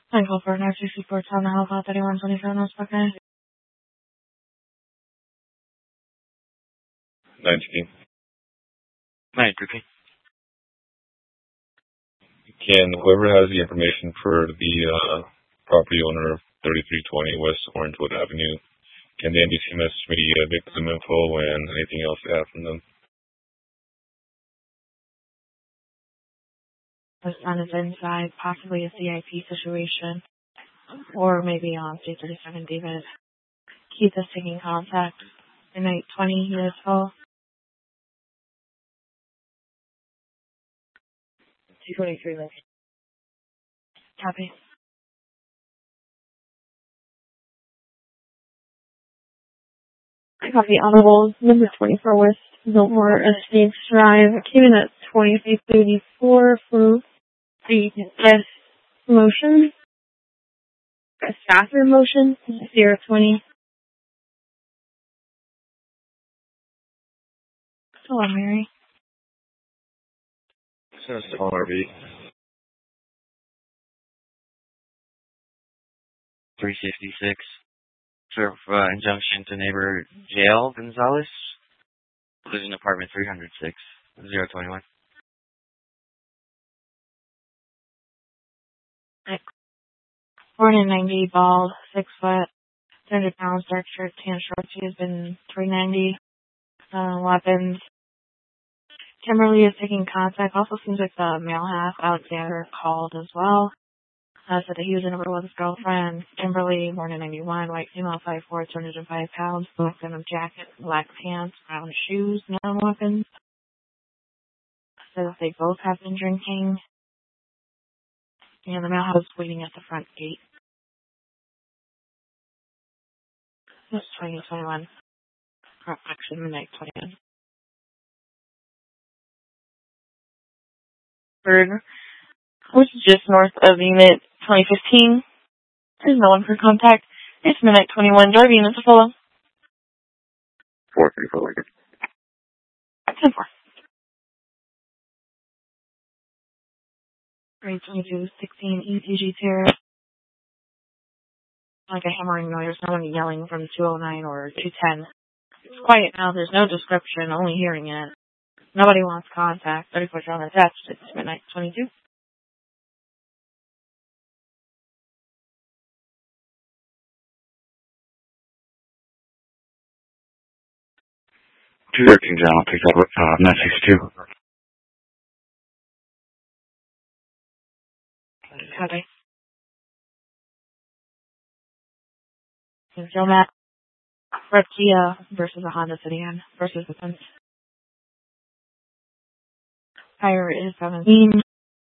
Michael for 964 Town Hall, 3127 West Buckeye. 19. 9:30. Can whoever has the information for the property owner of 3320 West Orangewood Avenue, can the NDCMS committee victim info and anything else they have from them? The son is inside, possibly a CIP situation, or maybe on State 37 David. Keith is taking contact. Midnight 20 municipal. 223 Lincoln. Copy. Copy Audible, number 24 West Biltmore Estates Drive. Came in at 2334 for the motion. Stafford motion, 020. Hello, Mary. Small RV. 366. Serve injunction to neighbor Jail Gonzalez. Lives in apartment 306. 021. Born in 90, bald, 6 foot, 200 pounds, dark shirt, tan shorts. He has been 390. Weapons. Kimberly is taking contact. Also seems like the male half, Alexander, called as well. Said that he was in a room with his girlfriend. Kimberly, born in 91, white female, 5'4", 205 pounds, black denim jacket, black pants, brown shoes, non-weapons. Said that they both have been drinking. And the male house is waiting at the front gate. It's 2021. Correct action, midnight 21. Bird, which is just north of unit 2015. There's no one for contact. It's midnight 21. Driving is a follow. 434 Lincoln. 10-4. Grade 22, 16, ETG Terrace. Like a hammering noise, no one yelling from 209 or 210. It's quiet now, there's no description, only hearing it. Nobody wants contact. 34 on attached. It's midnight 22. Two 13 John, I'll pick that up. 962. Copy. Joe Matt. Fred Kia versus a Honda Sedan versus the fence. Fire is 17.